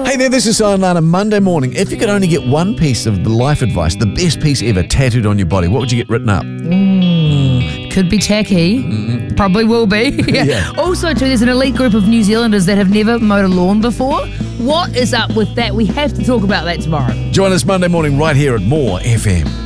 Hey there, this is Silent Lana. Monday morning. If you could only get one piece of the life advice, the best piece ever, tattooed on your body, what would you get written up? Could be tacky. Probably will be. Yeah. Also, too, there's an elite group of New Zealanders that have never mowed a lawn before. What is up with that? We have to talk about that tomorrow. Join us Monday morning right here at More FM.